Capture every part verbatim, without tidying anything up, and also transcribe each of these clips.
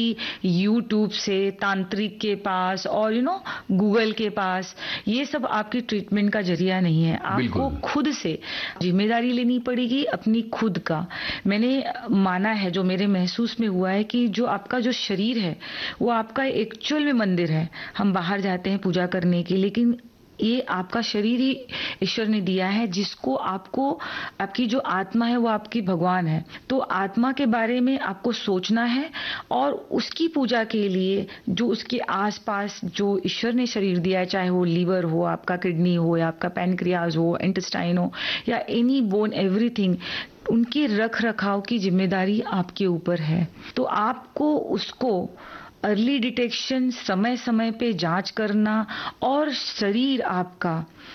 YouTube से, तांत्रिक के पास और यू नो गूगल के पास, ये सब आपकी ट्रीटमेंट का जरिया नहीं है। आपको खुद से जिम्मेदारी लेनी पड़ेगी अपनी खुद का। मैंने माना है, जो मेरे महसूस में हुआ है, कि जो आपका जो शरीर है वो आपका एक्चुअल में मंदिर है। हम बाहर जाते हैं पूजा करने की, लेकिन ये आपका शरीर ही ईश्वर ने दिया है, जिसको आपको, आपकी जो आत्मा है वो आपकी भगवान है। तो आत्मा के बारे में आपको सोचना है और उसकी पूजा के लिए जो उसके आसपास जो ईश्वर ने शरीर दिया है, चाहे वो लीवर हो, आपका किडनी हो, या आपका पैनक्रियाज हो, इंटेस्टाइन हो, या एनी बोन, एवरीथिंग, उनके रख रखाव की जिम्मेदारी आपके ऊपर है। तो आपको उसको अर्ली डिटेक्शन, समय समय पे जांच करना, और शरीर आपका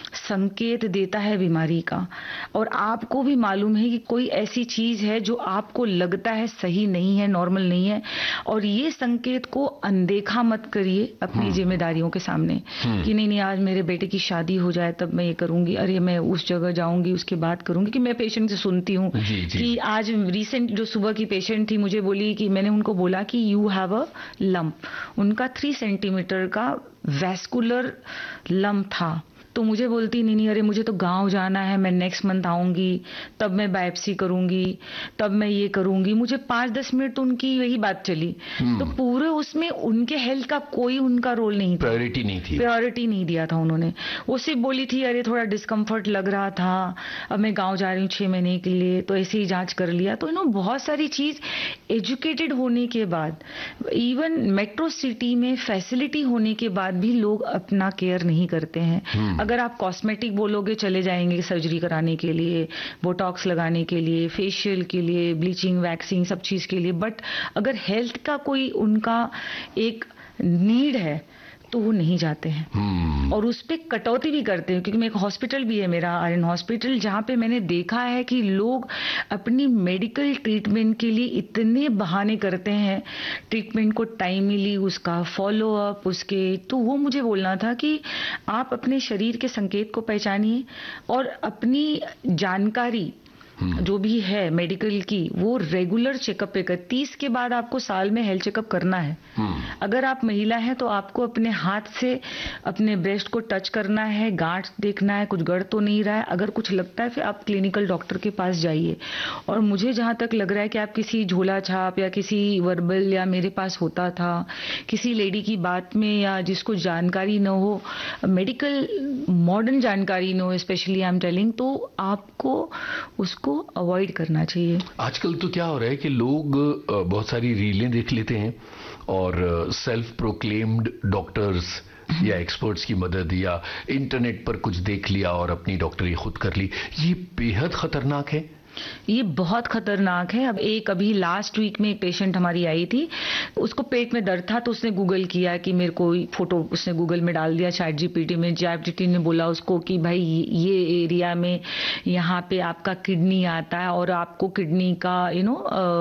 संकेत देता है बीमारी का, और आपको भी मालूम है कि कोई ऐसी चीज है जो आपको लगता है सही नहीं है, नॉर्मल नहीं है, और ये संकेत को अनदेखा मत करिए अपनी जिम्मेदारियों के सामने कि नहीं नहीं आज मेरे बेटे की शादी हो जाए तब मैं ये करूंगी, अरे मैं उस जगह जाऊंगी उसके बाद करूंगी। कि मैं पेशेंट से सुनती हूँ कि आज रिसेंट जो सुबह की पेशेंट थी, मुझे बोली कि मैंने उनको बोला कि यू हैव अ लंप, उनका थ्री सेंटीमीटर का वैस्कुलर लंप था। तो मुझे बोलती नहीं नहीं अरे मुझे तो गांव जाना है, मैं नेक्स्ट मंथ आऊंगी, तब मैं बायोप्सी करूंगी, तब मैं ये करूंगी। मुझे पांच दस मिनट तो उनकी यही बात चली। तो पूरे उसमें उनके हेल्थ का कोई उनका रोल नहीं था, प्रायोरिटी नहीं थी, प्रायोरिटी नहीं दिया था उन्होंने। वो सिर्फ बोली थी अरे थोड़ा डिस्कम्फर्ट लग रहा था, अब मैं गाँव जा रही हूँ छह महीने के लिए, तो ऐसे ही जांच कर लिया। तो यू नो बहुत सारी चीज एजुकेटेड होने के बाद, इवन मेट्रो सिटी में फैसिलिटी होने के बाद भी लोग अपना केयर नहीं करते हैं। अगर आप कॉस्मेटिक बोलोगे, चले जाएंगे सर्जरी कराने के लिए, बोटॉक्स लगाने के लिए, फेशियल के लिए, ब्लीचिंग, वैक्सिंग, सब चीज के लिए, बट अगर हेल्थ का कोई उनका एक नीड है तो वो नहीं जाते हैं। hmm. और उस पे कटौती भी करते हैं, क्योंकि मैं एक हॉस्पिटल भी है मेरा, आर्यन हॉस्पिटल, जहाँ पे मैंने देखा है कि लोग अपनी मेडिकल ट्रीटमेंट के लिए इतने बहाने करते हैं, ट्रीटमेंट को टाइमली, उसका फॉलो अप, उसके, तो वो मुझे बोलना था कि आप अपने शरीर के संकेत को पहचानिए और अपनी जानकारी जो भी है मेडिकल की वो रेगुलर चेकअप पे कर। तीस के बाद आपको साल में हेल्थ चेकअप करना है। अगर आप महिला हैं तो आपको अपने हाथ से अपने ब्रेस्ट को टच करना है, गांठ देखना है, कुछ गड़ तो नहीं रहा है। अगर कुछ लगता है फिर आप क्लिनिकल डॉक्टर के पास जाइए। और मुझे जहां तक लग रहा है कि आप किसी झोला छाप या किसी वर्बल, या मेरे पास होता था किसी लेडी की बात में, या जिसको जानकारी न हो, मेडिकल मॉडर्न जानकारी न हो, स्पेशली आई एम टेलिंग, तो आपको उसको को अवॉइड करना चाहिए। आजकल तो क्या हो रहा है कि लोग बहुत सारी रीलें देख लेते हैं और सेल्फ प्रोक्लेम्ड डॉक्टर्स या एक्सपर्ट्स की मदद, या इंटरनेट पर कुछ देख लिया और अपनी डॉक्टरी खुद कर ली। ये बेहद खतरनाक है। ये बहुत खतरनाक है। अब एक अभी लास्ट वीक में एक पेशेंट हमारी आई थी, उसको पेट में दर्द था, तो उसने गूगल किया कि मेरे को फोटो उसने गूगल में डाल दिया, चैट जीपीटी में। चैट जीपीटी ने बोला उसको कि भाई ये एरिया में यहाँ पे आपका किडनी आता है और आपको किडनी का यू नो,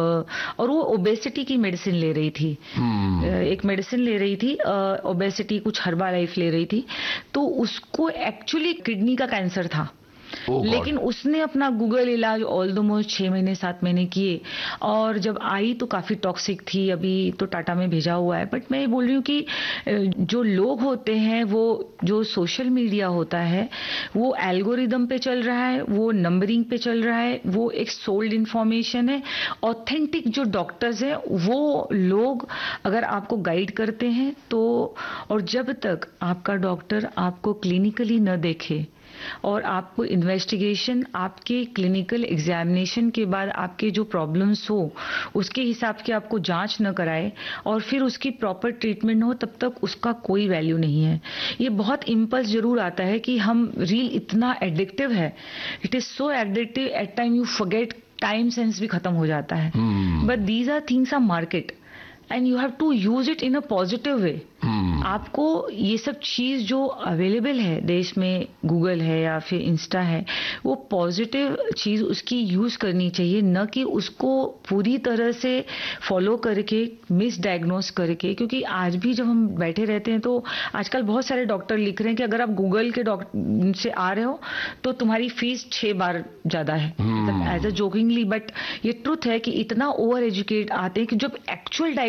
और वो ओबेसिटी की मेडिसिन ले रही थी। hmm. एक मेडिसिन ले रही थी ओबेसिटी, कुछ हर्बा लाइफ ले रही थी, तो उसको एक्चुअली किडनी का कैंसर था। Oh लेकिन उसने अपना गूगल इलाज ऑलमोस्ट छह महीने सात महीने किए, और जब आई तो काफी टॉक्सिक थी। अभी तो टाटा में भेजा हुआ है। बट मैं ये बोल रही हूँ कि जो लोग होते हैं, वो जो सोशल मीडिया होता है वो एल्गोरिदम पे चल रहा है, वो नंबरिंग पे चल रहा है, वो एक सोल्ड इंफॉर्मेशन है। ऑथेंटिक जो डॉक्टर्स हैं वो लोग अगर आपको गाइड करते हैं तो, और जब तक आपका डॉक्टर आपको क्लिनिकली न देखे और आपको इन्वेस्टिगेशन, आपके क्लिनिकल एग्जामिनेशन के बाद आपके जो प्रॉब्लम्स हो उसके हिसाब के आपको जांच न कराए और फिर उसकी प्रॉपर ट्रीटमेंट हो, तब तक उसका कोई वैल्यू नहीं है। ये बहुत इम्पल्स जरूर आता है कि हम, रील इतना एडिक्टिव है, it is so addictive, at time you forget, time sense भी खत्म हो जाता है। But these are things are market and you have to use it in a positive way. आपको ये सब चीज जो अवेलेबल है देश में, गूगल है या फिर इंस्टा है, वो पॉजिटिव चीज उसकी यूज करनी चाहिए, न कि उसको पूरी तरह से फॉलो करके मिस डायग्नोस करके। क्योंकि आज भी जब हम बैठे रहते हैं तो आजकल बहुत सारे डॉक्टर लिख रहे हैं कि अगर आप गूगल के डॉक्टर से आ रहे हो तो तुम्हारी फीस छह बार ज्यादा है, एज अ जोकिंगली। बट ये ट्रुथ है कि इतना ओवर एजुकेट आते हैं कि जब एक्चुअल